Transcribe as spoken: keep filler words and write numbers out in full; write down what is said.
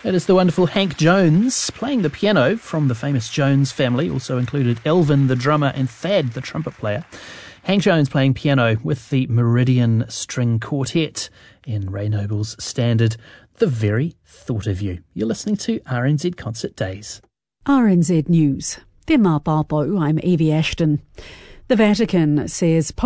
It is the wonderful Hank Jones playing the piano from the famous Jones family. Also included Elvin the drummer and Thad the trumpet player. Hank Jones playing piano with the Meridian String Quartet in Ray Noble's standard, The Very Thought of You. You're listening to R N Z Concert Days. R N Z News. Te mā pāpau, I'm Evie Ashton. The Vatican says